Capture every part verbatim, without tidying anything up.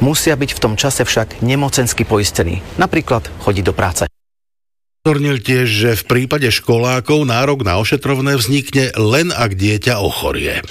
musia byť v tom čase však nemocensky poistení. Napríklad chodiť do práce. Upozornil tiež, že v prípade školákov nárok na ošetrovné vznikne len ak dieťa ochorie.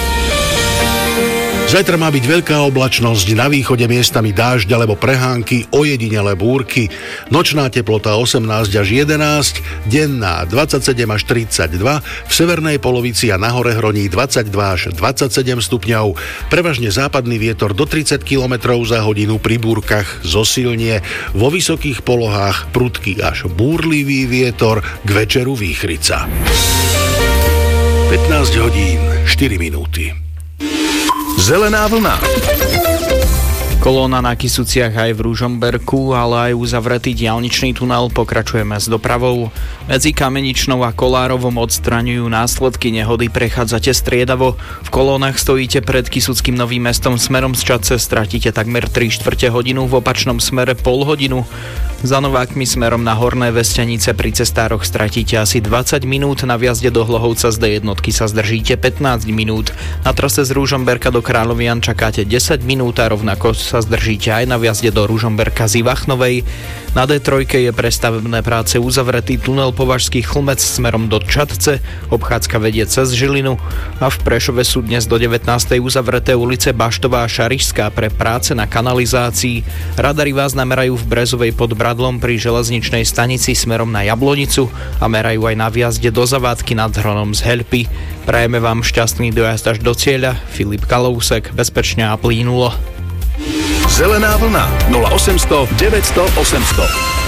Zajtra má byť veľká oblačnosť, na východe miestami dážď alebo prehánky, ojedinelé búrky, nočná teplota osemnásť až jedenásť, denná dvadsaťsedem až tridsaťdva, v severnej polovici a na hore hroní dvadsaťdva až dvadsaťsedem stupňov, prevažne západný vietor do tridsať kilometrov za hodinu, pri búrkach zosilnie, vo vysokých polohách prudký až búrlivý vietor, k večeru výchrica. pätnásť hodín štyri minúty. Zelená vlna. Kolóna na Kysuciach aj v Ružomberku, ale aj uzavretý diaľničný tunel. Pokračujeme s dopravou. Medzi Kameničnou a Kolárovom odstraňujú následky nehody, prechádzate striedavo. V kolónach stojíte pred Kysuckým Novým Mestom smerom z Čadce, stratíte takmer tri štvrte hodinu, v opačnom smere pol hodinu. Za Novákmi smerom na Horné Vestenice pri cestároch stratíte asi dvadsať minút, na vjazde do Hlohovca z dé jednotky sa zdržíte pätnásť minút. Na trase z Ružomberka do Kráľovian čakáte desať minút a rovnako sa zdržíte aj na vjazde do Ružomberka z Ivachnovej. Na dé tri je pre stavebné práce uzavretý tunel Považský Chlmec smerom do Čadce, obchádzka vedie cez Žilinu a v Prešove sú dnes do devätnástej uzavreté ulice Baštová a Šarišská pre práce na kanalizácii. Radary vás namerajú v Brezovej pod Bradlom pri železničnej stanici smerom na Jablonicu a merajú aj na vjazde do Zavádky nad Hronom z Helpy. Prajeme vám šťastný dojazd až do cieľa. Filip Kalousek, bezpečne a plynulo. Zelená vlna nula osemsto deväťsto osemsto.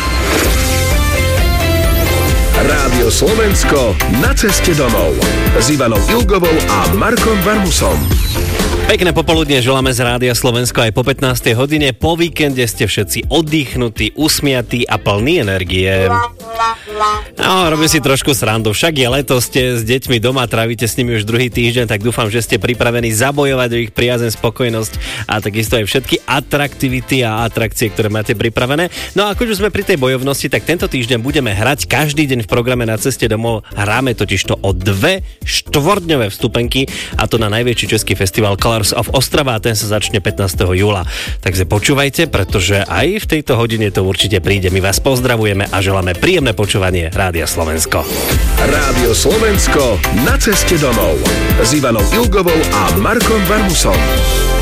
Rádio Slovensko na ceste domov s Ivanou Ilgovou a Markom Varmusom. Pekné popoludne želáme z Rádia Slovensko aj po pätnástej hodine. Po víkende ste všetci oddychnutí, usmiatí a plní energie. No, robím si trošku srandu. Však je leto, ste s deťmi doma, trávite s nimi už druhý týždeň, tak dúfam, že ste pripravení zabojovať o ich priazeň, spokojnosť a takisto aj všetky atraktivity a atrakcie, ktoré máte pripravené. No a ako už sme pri tej bojovnosti, tak tento týždeň budeme hrať každý deň v programe Na ceste domov. Hráme totižto o dve štvordňové vstupenky, a to na najväčší český festival Colors of Ostrava, a ten sa začne pätnásteho júla. Takže počúvajte, pretože aj v tejto hodine to určite príde. My vás pozdravujeme a želáme príjemné počúvanie Rádia Slovensko. Rádio Slovensko na ceste domov s Ivanou Ilgovou a Markom Varmusom.